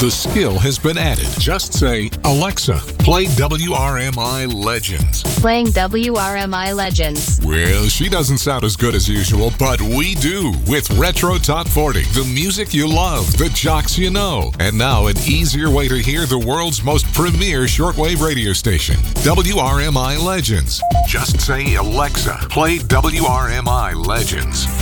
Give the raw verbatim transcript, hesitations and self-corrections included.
The skill has been added. Just say, Alexa, play W R M I Legends. Playing W R M I Legends. Well, she doesn't sound as good as usual, but we do with Retro Top forty. The music you love, the jocks you know. And now an easier way to hear the world's most premier shortwave radio station, W R M I Legends. Just say, Alexa, play W R M I Legends.